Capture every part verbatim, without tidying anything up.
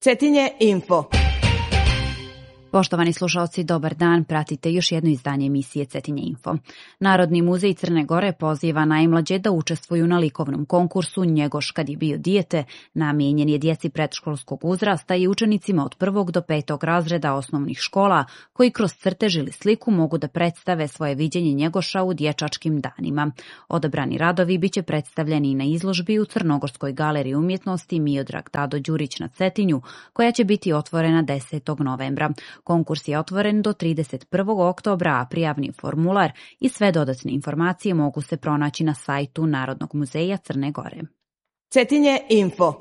Cetinje info. Poštovani slušalci, dobar dan, pratite još jedno izdanje emisije Cetinje info. Narodni muzej Crne Gore poziva najmlađe da učestvuju na likovnom konkursu Njegoš kad je bio dijete, namijenjen je djeci predškolskog uzrasta i učenicima od prvog do petog razreda osnovnih škola, koji kroz crtež ili sliku mogu da predstave svoje viđenje Njegoša u dječačkim danima. Odabrani radovi biće predstavljeni na izložbi u Crnogorskoj galeriji umjetnosti Miodrag Dado Đurić na Cetinju, koja će biti otvorena desetog novembra. Konkurs je otvoren do trideset prvog oktobra, a prijavni formular i sve dodatne informacije mogu se pronaći na sajtu Narodnog muzeja Crne Gore. Cetinje info.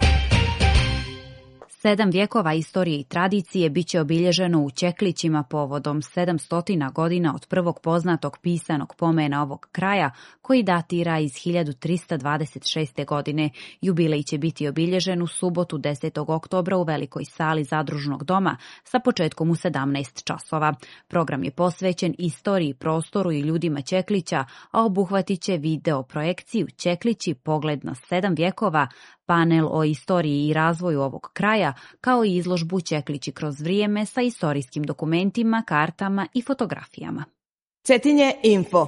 Sedam vjekova istorije i tradicije biće obilježeno u Ćeklićima povodom sedamstotina godina od prvog poznatog pisanog pomena ovog kraja, koji datira iz hiljadu trista dvadeset šeste. godine. Jubilej će biti obilježen u subotu desetog oktobra u velikoj sali Zadružnog doma sa početkom u sedamnaest časova. Program je posvećen istoriji, prostoru i ljudima Ćeklića, a obuhvatit će video projekciju Ćeklići, pogled na sedam vjekova, panel o istoriji i razvoju ovog kraja, kao i izložbu Ćeklići kroz vrijeme sa istorijskim dokumentima, kartama i fotografijama. Cetinje info.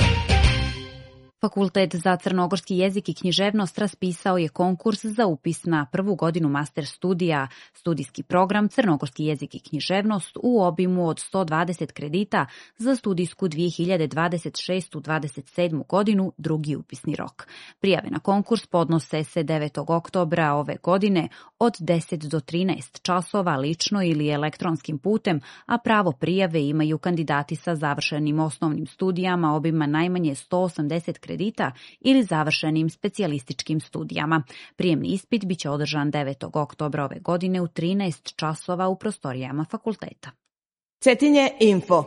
Fakultet za crnogorski jezik i književnost raspisao je konkurs za upis na prvu godinu master studija, studijski program Crnogorski jezik i književnost u obimu od sto dvadeset kredita za studijsku dvije hiljade dvadeset šeste dvadeset sedme. godinu, drugi upisni rok. Prijave na konkurs podnose se devetog oktobra ove godine od deset do trinaest časova lično ili elektronskim putem, a pravo prijave imaju kandidati sa završenim osnovnim studijama obima najmanje sto osamdeset kredita kredita ili završenim specijalističkim studijama. Prijemni ispit biće održan devetog oktobra ove godine u trinaest časova u prostorijama fakulteta. Cetinje info.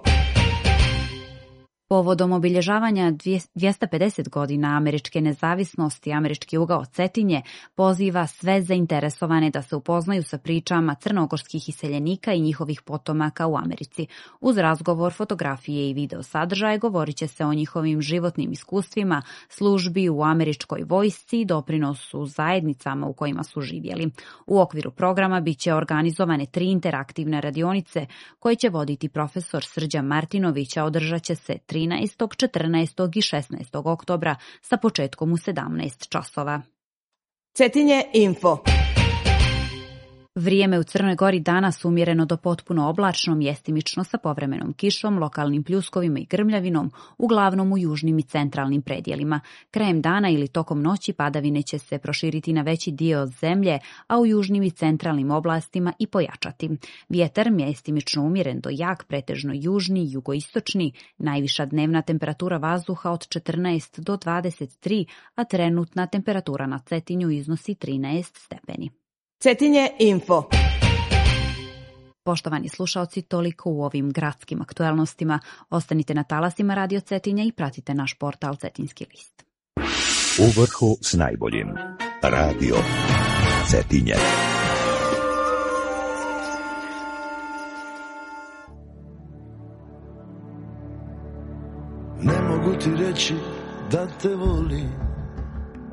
Povodom obilježavanja dvjesto pedeset godina američke nezavisnosti, Američki ugao Cetinje poziva sve zainteresovane da se upoznaju sa pričama crnogorskih iseljenika i njihovih potomaka u Americi. Uz razgovor, fotografije i video sadržaje govorit će se o njihovim životnim iskustvima, službi u američkoj vojsci i doprinosu zajednicama u kojima su živjeli. U okviru programa biće organizovane tri interaktivne radionice koje će voditi profesor Srđan Martinović, a održat će se trinaestog, četrnaestog i šesnaestog oktobra sa početkom u sedamnaest časova. Cetinje info. Vrijeme u Crnoj Gori danas umjereno do potpuno oblačno, mjestimično sa povremenom kišom, lokalnim pljuskovima i grmljavinom, uglavnom u južnim i centralnim predjelima. Krajem dana ili tokom noći padavine će se proširiti na veći dio zemlje, a u južnim i centralnim oblastima i pojačati. Vjetar mjestimično umjeren do jak, pretežno južni, jugoistočni, najviša dnevna temperatura vazduha od četrnaest do dvadeset tri, a trenutna temperatura na Cetinju iznosi trinaest stepeni. Cetinje info. Poštovani slušaoci, toliko u ovim gradskim aktualnostima. Ostanite na talasima Radio Cetinja i pratite naš portal Cetinski list. U vrhu s najboljim. Radio Cetinje. Ne mogu ti reći da te volim,